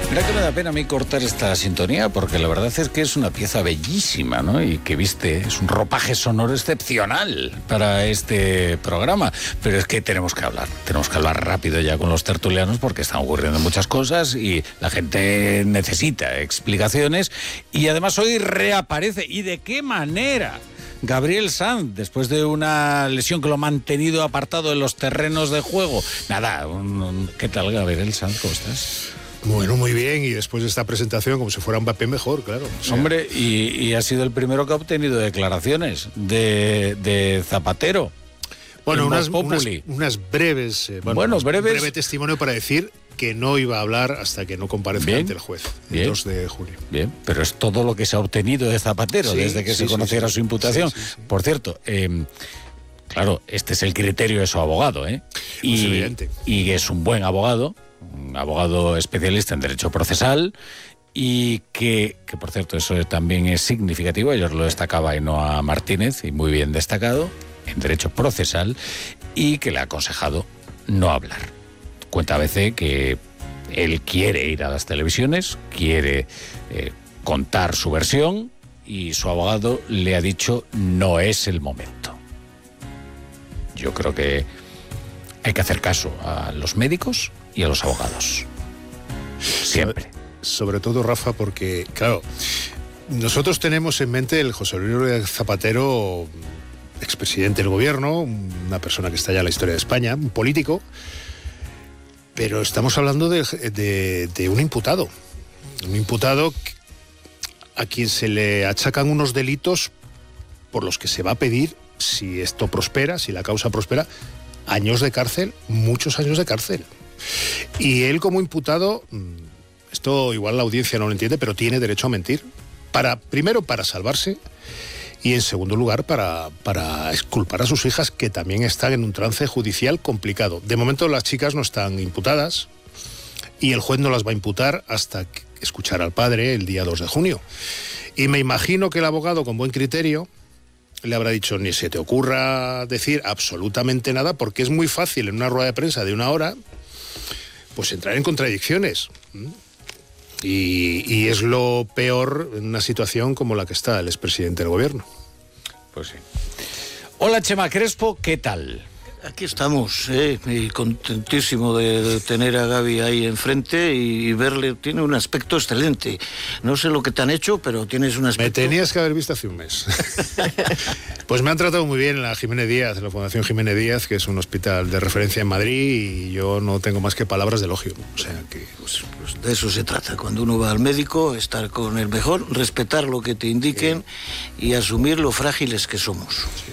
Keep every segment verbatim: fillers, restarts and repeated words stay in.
Mira que me da pena a mí cortar esta sintonía, porque la verdad es que es una pieza bellísima, ¿no? Y que viste, es un ropaje sonoro excepcional para este programa. Pero es que tenemos que hablar, tenemos que hablar rápido ya con los tertulianos, porque están ocurriendo muchas cosas y la gente necesita explicaciones. Y además hoy reaparece. ¿Y de qué manera? Gabriel Sanz, después de una lesión que lo ha mantenido apartado de los terrenos de juego. Nada, un, un, ¿qué tal, Gabriel Sanz? ¿Cómo estás? Bueno, muy bien, y después de esta presentación, como si fuera un Mbappé mejor, claro. O sea, Hombre, y, y ha sido el primero que ha obtenido declaraciones de, de Zapatero. Bueno, unas, unas, unas breves, eh, bueno, bueno unas, breves. Un breve testimonio para decir que no iba a hablar hasta que no comparezca ante el juez, el dos de junio. Bien, pero es todo lo que se ha obtenido de Zapatero, sí, desde que sí, se sí, conociera sí, su imputación. Sí, sí, sí. Por cierto, eh, claro, este es el criterio de su abogado, ¿eh? Y, es evidente. Y es un buen abogado, un abogado especialista en derecho procesal, y que, que, por cierto, eso también es significativo, ayer lo destacaba Ainhoa Martínez, y muy bien destacado, en derecho procesal, y que le ha aconsejado no hablar. Cuenta a B C que él quiere ir a las televisiones, quiere eh, contar su versión, y su abogado le ha dicho no es el momento. Yo creo que hay que hacer caso a los médicos y a los abogados. Siempre. Sobre, sobre todo, Rafa, porque, claro, nosotros tenemos en mente el José Luis Zapatero, expresidente del gobierno, una persona que está ya en la historia de España, un político, pero estamos hablando de, de, de un imputado. Un imputado a quien se le achacan unos delitos por los que se va a pedir, si esto prospera, si la causa prospera, años de cárcel, muchos años de cárcel. Y él, como imputado, esto igual la audiencia no lo entiende, pero tiene derecho a mentir. Para, primero, para salvarse, y en segundo lugar, para, para exculpar a sus hijas, que también están en un trance judicial complicado. De momento las chicas no están imputadas y el juez no las va a imputar hasta escuchar al padre el día dos de junio. Y me imagino que el abogado, con buen criterio, le habrá dicho: ni se te ocurra decir absolutamente nada, porque es muy fácil en una rueda de prensa de una hora pues entrar en contradicciones. Y, y es lo peor en una situación como la que está el expresidente del gobierno. Pues sí. Hola, Chema Crespo, ¿qué tal? Aquí estamos, eh, y contentísimo de, de tener a Gaby ahí enfrente y verle. Tiene un aspecto excelente. No sé lo que te han hecho, pero tienes un aspecto... Me tenías que haber visto hace un mes. Pues me han tratado muy bien en la Jiménez Díaz, en la Fundación Jiménez Díaz, que es un hospital de referencia en Madrid, y yo no tengo más que palabras de elogio. O sea que... Pues, pues de eso se trata. Cuando uno va al médico, estar con el mejor, respetar lo que te indiquen, sí, y asumir lo frágiles que somos. Sí.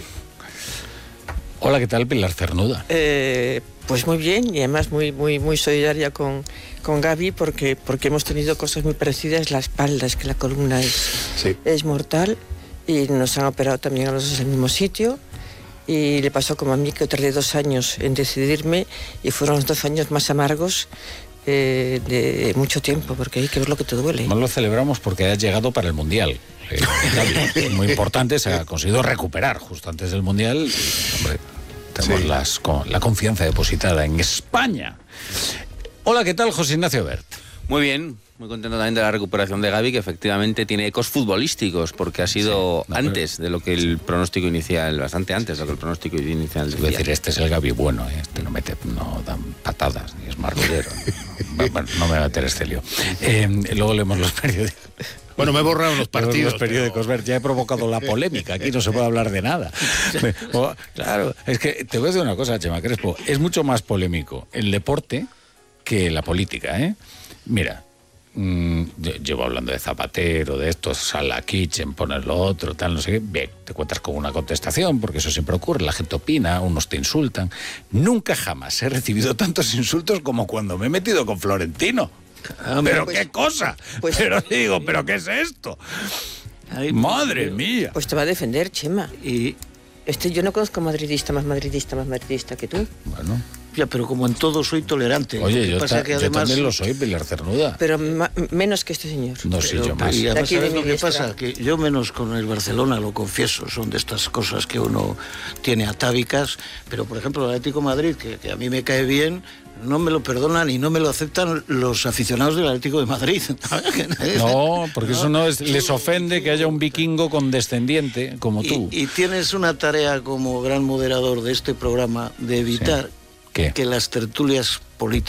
Hola, ¿qué tal, Pilar Cernuda? Eh, pues muy bien, y además muy muy muy solidaria con, con Gaby, porque, porque hemos tenido cosas muy parecidas. La espalda, es que la columna es, sí. es mortal, y nos han operado también a los dos en el mismo sitio, y le pasó como a mí, que tardé dos años en decidirme, y fueron los dos años más amargos eh, de mucho tiempo, porque hay que ver lo que te duele. No lo celebramos porque has llegado para el Mundial. Eh, muy importante, se ha conseguido recuperar justo antes del Mundial. Y, hombre, tenemos sí. las, con, la confianza depositada en España. Hola, ¿qué tal, José Ignacio Bert? Muy bien, muy contento también de la recuperación de Gaby, que efectivamente tiene ecos futbolísticos, porque ha sido sí, no, antes pero... de lo que el pronóstico inicial, bastante antes de lo que el pronóstico inicial decía. Es decir, este es el Gaby bueno, ¿eh? Este no mete, no dan patadas, ni es marrullero. Bueno, no me va a meter este lío. Eh, luego leemos los periódicos. Bueno, me he borrado los partidos. Los periódicos, pero... ya he provocado la polémica, aquí no se puede hablar de nada. Claro, es que te voy a decir una cosa, Chema Crespo, es mucho más polémico el deporte que la política, ¿eh? Mira, mmm, llevo hablando de Zapatero, de esto, Sala Kitchen, poner lo otro, tal, no sé qué. Bien, te cuentas con una contestación, porque eso siempre ocurre, la gente opina, unos te insultan. Nunca jamás he recibido tantos insultos como cuando me he metido con Florentino. Ah, pero pues, qué cosa, pues, pero digo, pero qué es esto. Ay, madre mía. Pues te va a defender, Chema. Y este, yo no conozco madridista más madridista más madridista que tú. Bueno, Ya, pero como en todo soy tolerante. Oye, yo, pasa ta, que yo además, también lo soy, Pilar Cernuda. Pero ma, menos que este señor. No, sí, pero, yo más. Y además, ¿sabes lo que diestra. pasa? Que yo menos con el Barcelona, lo confieso, son de estas cosas que uno tiene atávicas, pero por ejemplo el Atlético de Madrid, que, que a mí me cae bien, no me lo perdonan y no me lo aceptan los aficionados del Atlético de Madrid. No, porque eso no es, les ofende que haya un vikingo condescendiente como tú. Y, y tienes una tarea como gran moderador de este programa de evitar ¿Qué? que las tertulias políticas